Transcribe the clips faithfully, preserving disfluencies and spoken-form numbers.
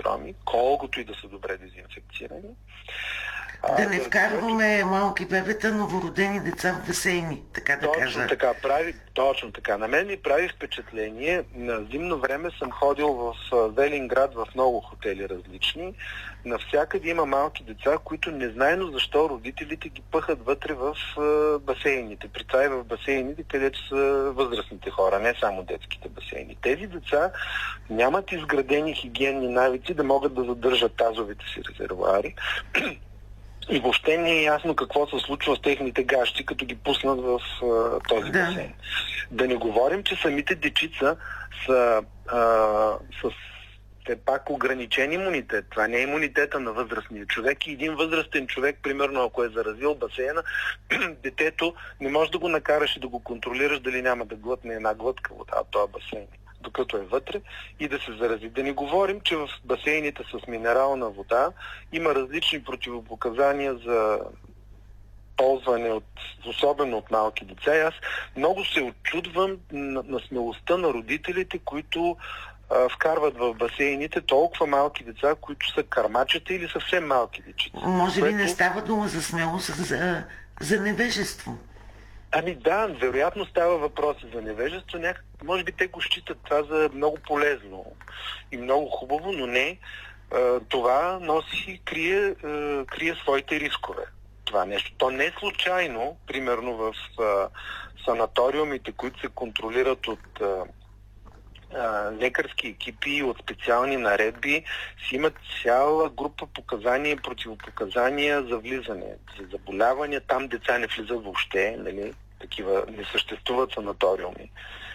строми, колкото и да са добре дезинфекцирани. Да не вкарваме малки бебета, новородени деца в басейни, така да точно кажа. Така, прави, точно така. На мен ми прави впечатление. На зимно време съм ходил в Велинград в много хотели различни. Навсякъде има малки деца, които незнайно защо родителите ги пъхат вътре в басейните. При това и в басейните, където са възрастните хора, не само детските басейни. Тези деца нямат изградени хигиенни навици да могат да задържат тазовите си резервоари. И въобще не е ясно какво се случва с техните гащи, като ги пуснат в а, този да. басейн. Да не говорим, че самите дечица са а, с все пак ограничен имунитет. Това не е имунитета на възрастния човек. И един възрастен човек, примерно ако е заразил басейна, детето не може да го накараш и да го контролираш дали няма да глътне една глътка вода от този басейн, докато е вътре, и да се зарази. Да не говорим, че в басейните с минерална вода има различни противопоказания за ползване, от, особено от малки деца. И аз много се очудвам на, на смелостта на родителите, които а, вкарват в басейните толкова малки деца, които са кърмачета или съвсем малки дечица. Може което... би не става дума за смелост, за, за невежество. Ами да, вероятно става въпрос за невежество. Някак, може би те го считат това за много полезно и много хубаво, но не. Това носи, крие, крие своите рискове. Това нещо. То не е случайно, примерно в санаториумите, които се контролират от лекарски екипи, от специални наредби, си имат цяла група показания и противопоказания за влизане, за заболявания. Там деца не влизат въобще, нали? Такива не съществуват санаториуми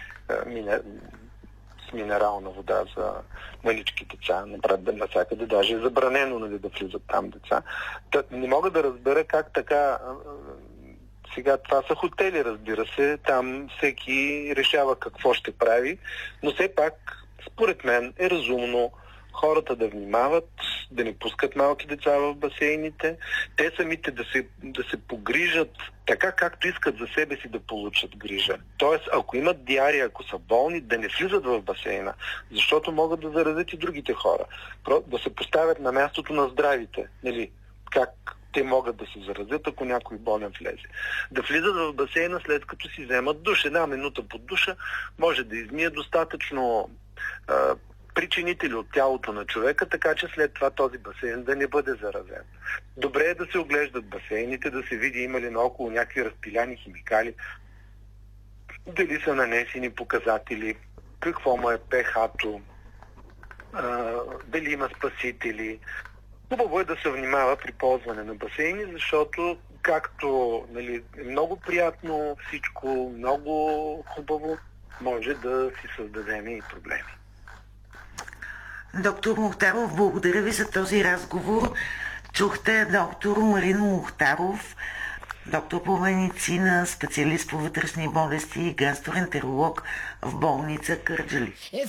с минерална вода за малички деца. Навсякъде даже е забранено, нали, да влизат там деца. Та, не мога да разбера как така. Сега това са хотели, разбира се, там всеки решава какво ще прави, но все пак, според мен, е разумно хората да внимават, да не пускат малки деца в басейните, те самите да се, да се погрижат така, както искат за себе си да получат грижа. Тоест, ако имат диария, ако са болни, да не влизат в басейна, защото могат да заразят и другите хора. Да се поставят на мястото на здравите, нали, как те могат да се заразят, ако някой болен влезе. Да влизат в басейна след като си вземат душ. Една минута под душа може да измие достатъчно а, причинители от тялото на човека, така че след това този басейн да не бъде заразен. Добре е да се оглеждат басейните, да се види има ли наоколо някакви разпиляни химикали, дали са нанесени показатели, какво му е пехато, дали има спасители. Хубаво е да се внимава при ползване на басейни, защото както, нали, е много приятно всичко, много хубаво, може да си създадем и проблеми. Доктор Мухтаров, благодаря ви за този разговор. Чухте доктор Марин Мухтаров, доктор по медицина, специалист по вътрешни болести и гастроентеролог в болница Кърджали.